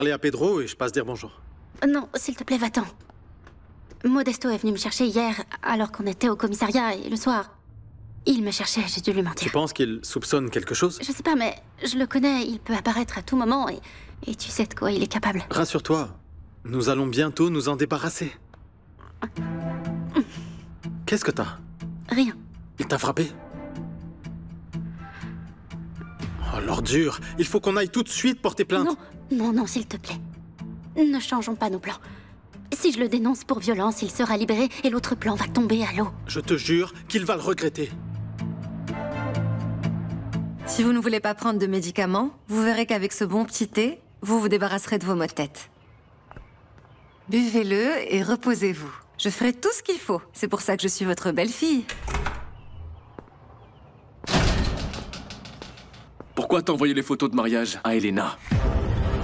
Parler à Pedro et je passe dire bonjour. Non, s'il te plaît, va-t'en. Modesto est venu me chercher hier, alors qu'on était au commissariat, et le soir... Il me cherchait, j'ai dû lui mentir. Tu penses qu'il soupçonne quelque chose? Je sais pas, mais je le connais, il peut apparaître à tout moment, et tu sais de quoi il est capable. Rassure-toi, nous allons bientôt nous en débarrasser. Qu'est-ce que t'as? Rien. Il t'a frappé? Oh, l'ordure! Il faut qu'on aille tout de suite porter plainte. Non, s'il te plaît. Ne changeons pas nos plans. Si je le dénonce pour violence, il sera libéré et l'autre plan va tomber à l'eau. Je te jure qu'il va le regretter. Si vous ne voulez pas prendre de médicaments, vous verrez qu'avec ce bon petit thé, vous vous débarrasserez de vos maux de tête. Buvez-le et reposez-vous. Je ferai tout ce qu'il faut. C'est pour ça que je suis votre belle-fille. Pourquoi t'as envoyé les photos de mariage à Elena?